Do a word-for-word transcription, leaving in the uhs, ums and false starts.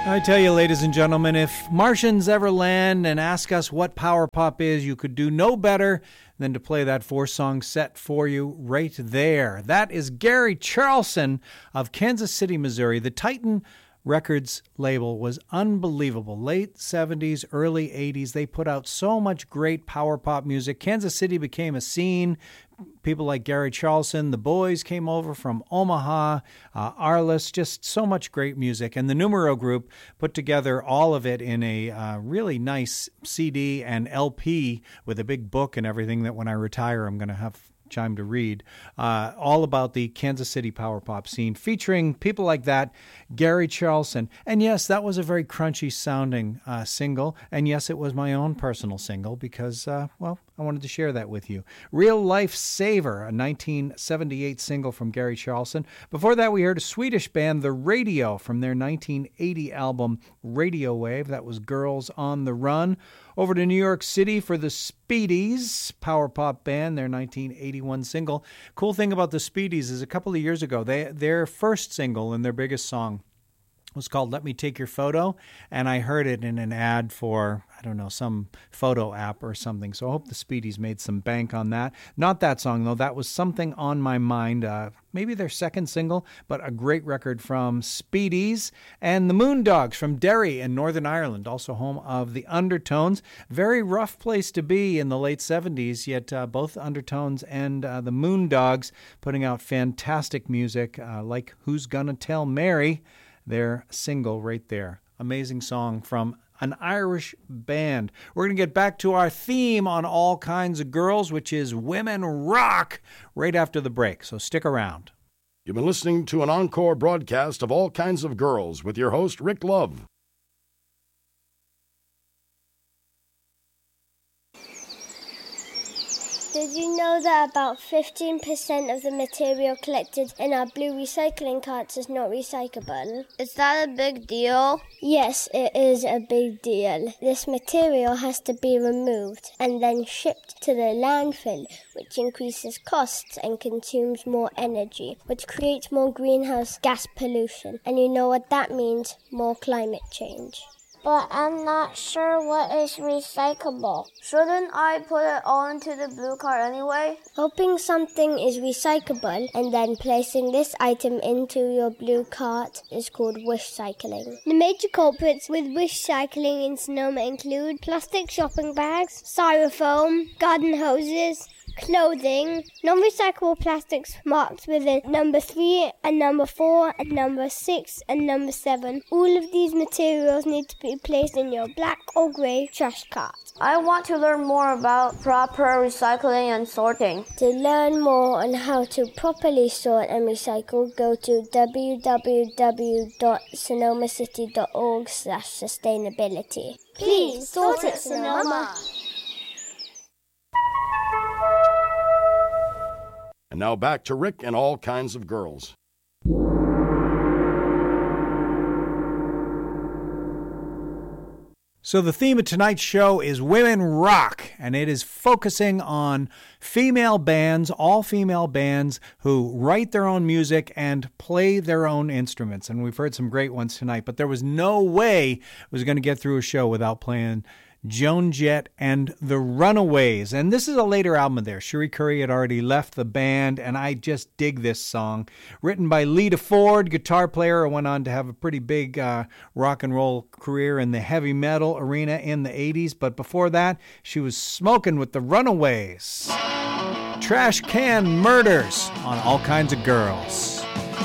I tell you, ladies and gentlemen, if Martians ever land and ask us what power pop is, you could do no better than to play that four-song set for you right there. That is Gary Charlson of Kansas City, Missouri. The Titan Records label was unbelievable. Late seventies, early eighties, they put out so much great power pop music. Kansas City became a scene. People like Gary Charlson, the Boys came over from Omaha, uh, Arliss, just so much great music. And the Numero Group put together all of it in a uh, really nice C D and L P with a big book and everything that when I retire I'm going to have time to read, uh, all about the Kansas City power pop scene, featuring people like that, Gary Charlson. And yes, that was a very crunchy sounding uh, single. And yes, it was my own personal single because, uh, well, I wanted to share that with you. Real Life Saver, a nineteen seventy-eight single from Gary Charlson. Before that, we heard a Swedish band, The Radio, from their nineteen eighty album Radio Wave. That was Girls on the Run. Over to New York City for the Speedies, power pop band, their nineteen eighty-one single. Cool thing about the Speedies is a couple of years ago, they their first single and their biggest song was called Let Me Take Your Photo, and I heard it in an ad for, I don't know, some photo app or something. So I hope the Speedies made some bank on that. Not that song, though. That was Something on My Mind. Uh, maybe their second single, but a great record from Speedies. And the Moondogs from Derry in Northern Ireland, also home of the Undertones. Very rough place to be in the late seventies, yet uh, both Undertones and uh, the Moondogs putting out fantastic music uh, like Who's Gonna Tell Mary, their single right there. Amazing song from an Irish band. We're going to get back to our theme on All Kinds of Girls, which is Women Rock, right after the break. So stick around. You've been listening to an encore broadcast of All Kinds of Girls with your host, Rick Love. Did you know that about fifteen percent of the material collected in our blue recycling carts is not recyclable? Is that a big deal? Yes, it is a big deal. This material has to be removed and then shipped to the landfill, which increases costs and consumes more energy, which creates more greenhouse gas pollution. And you know what that means? More climate change. But I'm not sure what is recyclable. Shouldn't I put it all into the blue cart anyway? Hoping something is recyclable and then placing this item into your blue cart is called wish cycling. The major culprits with wish cycling in Sonoma include plastic shopping bags, styrofoam, garden hoses, clothing, non-recyclable plastics marked with a number three and number four and number six and number seven. All of these materials need to be placed in your black or grey trash cart. I want to learn more about proper recycling and sorting. To learn more on how to properly sort and recycle, go to w w w dot sonoma city dot org slash sustainability. Please sort it, Sonoma. And now back to Rick and All Kinds of Girls. So the theme of tonight's show is Women Rock, and it is focusing on female bands, all female bands who write their own music and play their own instruments. And we've heard some great ones tonight, but there was no way I was going to get through a show without playing Joan Jett and the Runaways. And this is a later album of theirs. Cherie Currie had already left the band, and I just dig this song. Written by Lita Ford, guitar player who went on to have a pretty big uh, rock and roll career in the heavy metal arena in the eighties. But before that, she was smoking with the Runaways. Trash Can Murders on All Kinds of Girls.